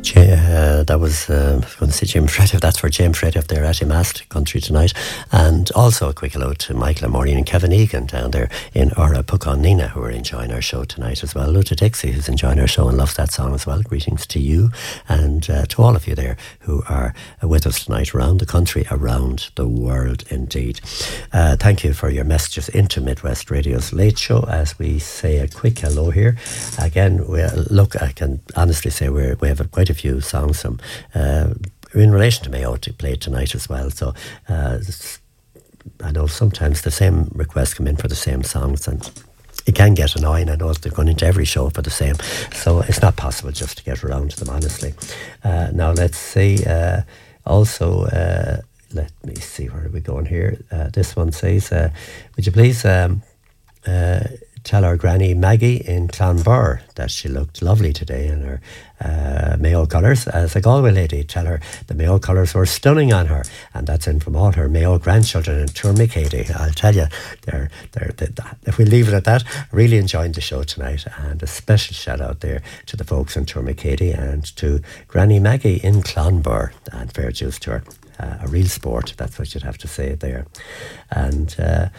That was, I was going to say Jim Freddy. That's for Jim Freddy up there at Imast Country Tonight. And also a quick hello to Michael and Maureen and Kevin Egan down there in Pucon Nina, who are enjoying our show tonight as well. Hello to Dixie, who's enjoying our show and loves that song as well. Greetings to you and to all of you there who are with us tonight around the country, around the world indeed. Thank you for your messages into Midwest Radio's Late Show as we say a quick hello here. Again, look, I can honestly say we have quite a few songs from in relation to Mayo to play tonight as well. So I know sometimes the same requests come in for the same songs, and it can get annoying. I know they're going into every show for the same, so it's not possible just to get around to them, honestly. Now let's see. Also, let me see, where are we going here? This one says, would you please tell our granny Maggie in Clonbur that she looked lovely today in her Mayo colours. As a Galway lady, tell her the Mayo colours were stunning on her, and that's in from all her Mayo grandchildren in Tourmacady. I'll tell you, if we leave it at that, really enjoying the show tonight, and a special shout out there to the folks in Tourmacady and to Granny Maggie in Clonbur, and fair dues to her. A real sport, that's what you'd have to say there. And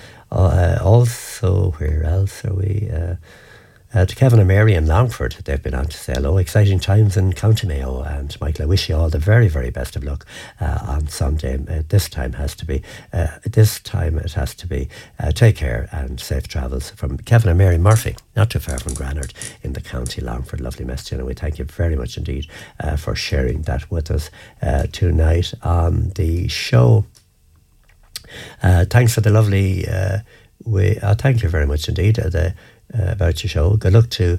also, where else are we? To Kevin and Mary in Longford, they've been on to say hello. Exciting times in County Mayo, and Michael, I wish you all the very, very best of luck on Sunday. This time it has to be take care and safe travels from Kevin and Mary Murphy, not too far from Granard in the County Longford. Lovely message, and we thank you very much indeed for sharing that with us tonight on the show. Thanks for the lovely thank you very much indeed about your show. Good luck to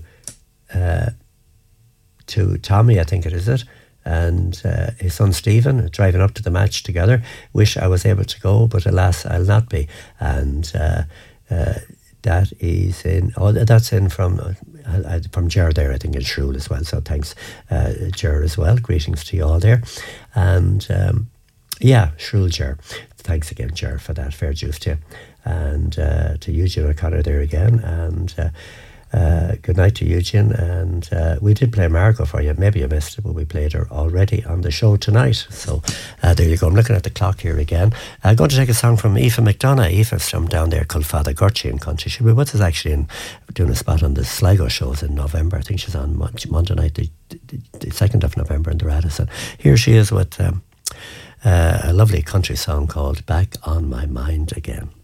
Tommy, I think it is it, and his son Stephen, driving up to the match together. Wish I was able to go, but alas, I'll not be. And that is in. Oh, that's in from Ger there, I think, in Shrule as well. So thanks, Ger, as well. Greetings to you all there, and Shrule Ger. Thanks again, Ger, for that. Fair dues to you. And to Eugene O'Connor there again, and good night to Eugene. And we did play Margot for you. Maybe you missed it, but we played her already on the show tonight. So there you go. I'm looking at the clock here again. I'm going to take a song from Aoife McDonough. Aoife's from down there, Culfada Gurchi in Country. She'll be with us actually doing a spot on the Sligo shows in November. I think she's on Monday night, the 2nd of November in the Radisson. Here she is with a lovely country song called Back on My Mind Again.